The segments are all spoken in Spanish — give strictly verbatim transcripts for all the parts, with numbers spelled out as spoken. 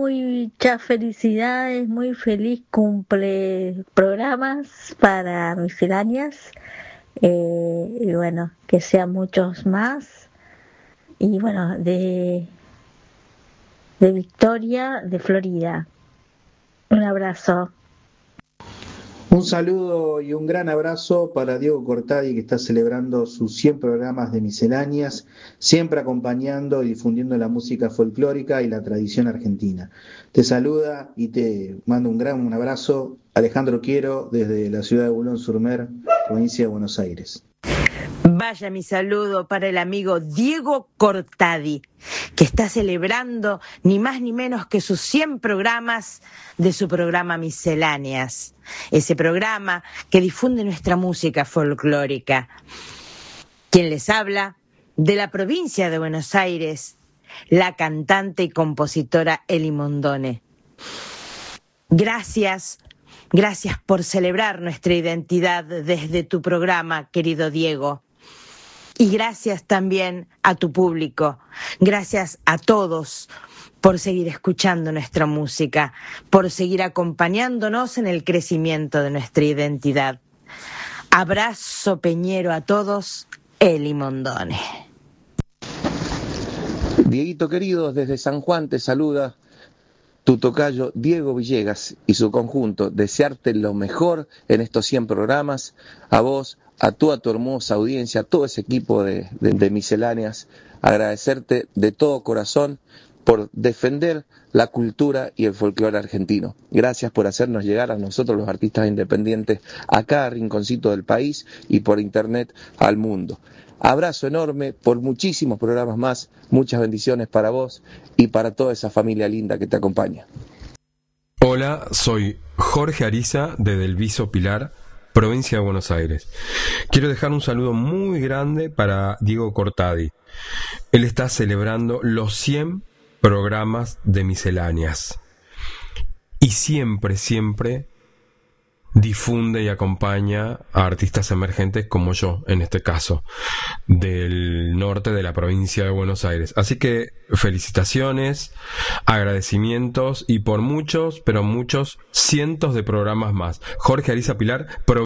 muchas felicidades, muy feliz cumple programas para Misceláneas. Eh, y bueno, que sean muchos más. Y bueno, de, de Victoria, de Florida. Un abrazo. Un saludo y un gran abrazo para Diego Cortadi, que está celebrando sus cien programas de Misceláneas, siempre acompañando y difundiendo la música folclórica y la tradición argentina. Te saluda y te mando un gran un abrazo Alejandro Quiero desde la ciudad de Boulogne-sur-Mer, provincia de Buenos Aires. Vaya mi saludo para el amigo Diego Cortadi, que está celebrando ni más ni menos que sus cien programas de su programa Misceláneas, ese programa que difunde nuestra música folclórica. Quien les habla, de la provincia de Buenos Aires, la cantante y compositora Eli Mondone. Gracias, gracias por celebrar nuestra identidad desde tu programa, querido Diego. Y gracias también a tu público, gracias a todos por seguir escuchando nuestra música, por seguir acompañándonos en el crecimiento de nuestra identidad. Abrazo peñero a todos, Eli Mondone. Dieguito querido, desde San Juan te saluda tu tocayo Diego Villegas y su conjunto. Desearte lo mejor en estos cien programas, a vos, a toda tu hermosa audiencia, a todo ese equipo de, de, de Misceláneas, agradecerte de todo corazón por defender la cultura y el folclore argentino. Gracias por hacernos llegar a nosotros los artistas independientes a cada rinconcito del país y por internet al mundo. Abrazo enorme por muchísimos programas más, muchas bendiciones para vos y para toda esa familia linda que te acompaña. Hola, soy Jorge Ariza de Delviso Pilar, provincia de Buenos Aires. Quiero dejar un saludo muy grande para Diego Cortadi. Él está celebrando los cien programas de Misceláneas y siempre, siempre difunde y acompaña a artistas emergentes como yo, en este caso, del norte de la provincia de Buenos Aires. Así que felicitaciones, agradecimientos y por muchos, pero muchos cientos de programas más. Jorge Ariza Pilar, pro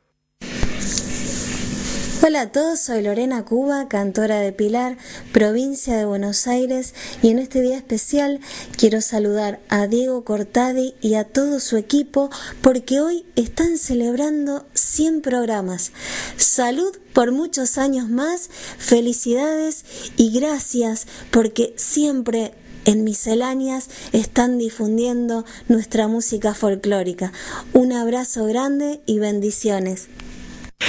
Hola a todos, soy Lorena Cuba, cantora de Pilar, provincia de Buenos Aires, y en este día especial quiero saludar a Diego Cortadi y a todo su equipo porque hoy están celebrando cien programas. Salud por muchos años más, felicidades y gracias porque siempre en Misceláneas están difundiendo nuestra música folclórica. Un abrazo grande y bendiciones.